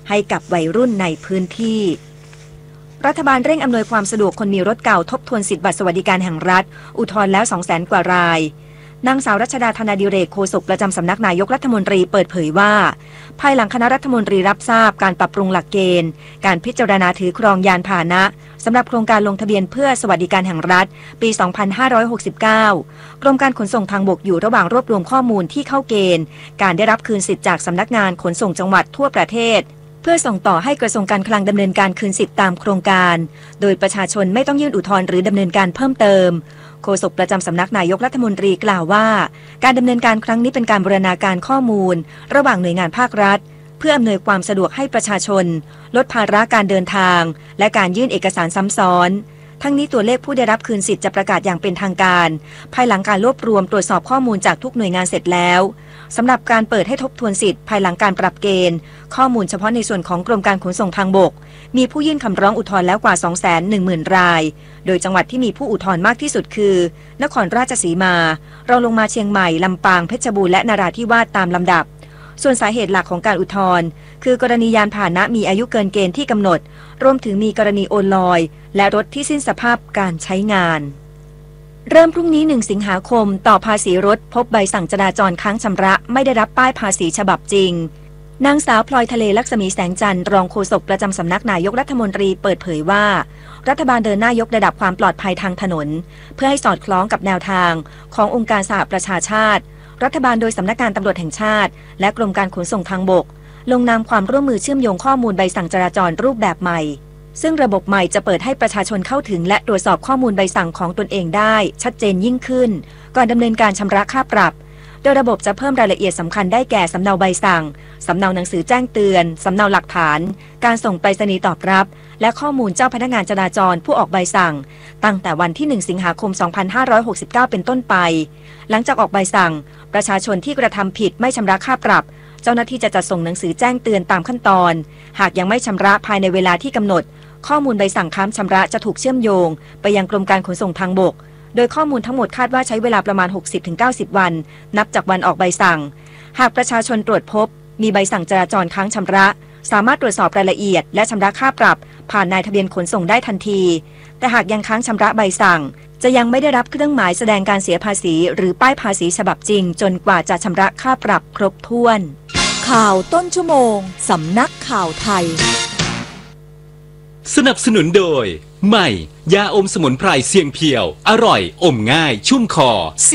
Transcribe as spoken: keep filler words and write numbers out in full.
ให้กับวัยรุ่นในพื้นที่รัฐบาลเร่งอำนวยความสะดวกคนมีรถเก่าทบทวนสิทธิบัตรสวัสดิการแห่งรัฐอุทธรณ์แล้ว สองแสน กว่ารายนางสาวรัชดาธนาดิเรกโฆษกประจำสำนักนายกรัฐมนตรีเปิดเผยว่าภายหลังคณะรัฐมนตรีรับทราบการปรับปรุงหลักเกณฑ์การพิจารณาถือครองยานพาหนะสำหรับโครงการลงทะเบียนเพื่อสวัสดิการแห่งรัฐปี สองพันห้าร้อยหกสิบเก้ากรมการขนส่งทางบกอยู่ระหว่างรวบรวมข้อมูลที่เข้าเกณฑ์การได้รับคืนสิทธิ์จากสำนักงานขนส่งจังหวัดทั่วประเทศเพื่อส่งต่อให้กระทรวงการคลังดำเนินการคืนสิทธิ์ตามโครงการโดยประชาชนไม่ต้องยื่นอุทธรณ์หรือดำเนินการเพิ่มเติมโฆษกประจำสำนักนายกรัฐมนตรีกล่าวว่าการดำเนินการครั้งนี้เป็นการบูรณาการข้อมูลระหว่างหน่วยงานภาครัฐเพื่ออำนวยความสะดวกให้ประชาชนลดภาระการเดินทางและการยื่นเอกสารซ้ำซ้อนทั้งนี้ตัวเลขผู้ได้รับคืนสิทธิ์จะประกาศอย่างเป็นทางการภายหลังการรวบรวมตรวจสอบข้อมูลจากทุกหน่วยงานเสร็จแล้วสำหรับการเปิดให้ทบทวนสิทธิ์ภายหลังการปรับเกณฑ์ข้อมูลเฉพาะในส่วนของกรมการขนส่งทางบกมีผู้ยื่นคำร้องอุทธรณ์แล้วกว่า สองแสนหนึ่งหมื่น รายโดยจังหวัดที่มีผู้อุทธรณ์มากที่สุดคือนครราชสีมารองลงมาเชียงใหม่ลำปางเพชรบูรณ์และนราธิวาสตามลำดับส่วนสาเหตุหลักของการอุทธรณ์คือกรณียานพาหนะมีอายุเกินเกณฑ์ที่กำหนดรวมถึงมีกรณีโอนลอยและรถที่สิ้นสภาพการใช้งานเริ่มพรุ่งนี้หนึ่งสิงหาคมต่อภาษีรถพบใบสั่งจราจรค้างชำระไม่ได้รับป้ายภาษีฉบับจริงนางสาวพลอยทะเลลักษมีแสงจันทร์รองโฆษกประจำสำนักนายกรัฐมนตรีเปิดเผยว่ารัฐบาลเดินหน้ายกระดับความปลอดภัยทางถนนเพื่อให้สอดคล้องกับแนวทางขององค์การสหประชาชาติรัฐบาลโดยสำนักงานตำรวจแห่งชาติและกรมการขนส่งทางบกลงนามความร่วมมือเชื่อมโยงข้อมูลใบสั่งจราจรรูปแบบใหม่ซึ่งระบบใหม่จะเปิดให้ประชาชนเข้าถึงและตรวจสอบข้อมูลใบสั่งของตนเองได้ชัดเจนยิ่งขึ้นก่อนดำเนินการชำระค่าปรับโดยระบบจะเพิ่มรายละเอียดสำคัญได้แก่สำเนาใบสั่งสำเนาหนังสือแจ้งเตือนสำเนาหลักฐานการส่งไปรษณีย์ตอบรับและข้อมูลเจ้าพนักงานจราจรผู้ออกใบสั่งตั้งแต่วันที่หนึ่งสิงหาคมสองพันห้าร้อยหกสิบเก้าเป็นต้นไปหลังจากออกใบสั่งประชาชนที่กระทำผิดไม่ชำระค่าปรับเจ้าหน้าที่จะจัดส่งหนังสือแจ้งเตือนตามขั้นตอนหากยังไม่ชำระภายในเวลาที่กำหนดข้อมูลใบสั่งค้างชำระจะถูกเชื่อมโยงไปยังกรมการขนส่งทางบกโดยข้อมูลทั้งหมดคาดว่าใช้เวลาประมาณ หกสิบถึงเก้าสิบ วันนับจากวันออกใบสั่งหากประชาชนตรวจพบมีใบสั่งจราจรค้างชำระสามารถตรวจสอบรายละเอียดและชำระค่าปรับผ่านนายทะเบียนขนส่งได้ทันทีแต่หากยังค้างชำระใบสั่งจะยังไม่ได้รับเครื่องหมายแสดงการเสียภาษีหรือป้ายภาษีฉบับจริงจนกว่าจะชำระค่าปรับครบถ้วนข่าวต้นชั่วโมงสำนักข่าวไทยสนับสนุนโดยใหม่ยาอมสมุนไพรเสียงเพียวอร่อยอมง่ายชุ่มคอ